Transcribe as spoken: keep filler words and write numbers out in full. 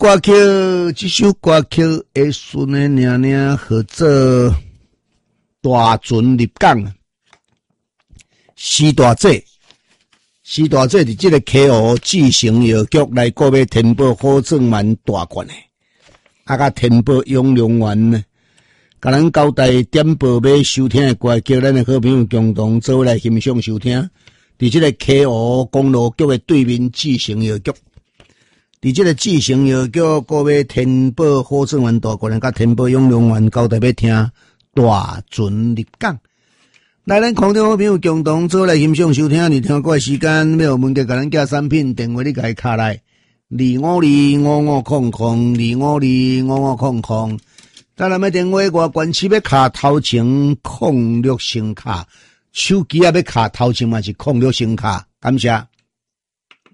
歌曲，这首歌曲会顺的娘娘合做大船入港。四大姐，四大姐伫这个 K O 继承药局来购买天宝好正丸大罐的，啊甲天宝永良丸呢，甲咱交代点播要收听的歌曲，咱的好朋友共同做来欣赏收听。伫这个 K O 公路局的对面继承药局。伫这个继承药局购买天宝好正丸大罐，甲天宝永良丸交代要听大船入港。来，咱空中好朋友共同做来欣赏收听，你听过的时间要有问题，甲咱寄产品电话你甲伊卡来二五二五五空空二五二五五空空。当然要电话外关市要卡头前空六星卡，手机也要卡头前嘛是空六星卡，感谢。